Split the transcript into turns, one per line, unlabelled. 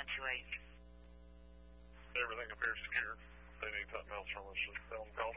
Everything appears secure. If they need something else from us, just tell them call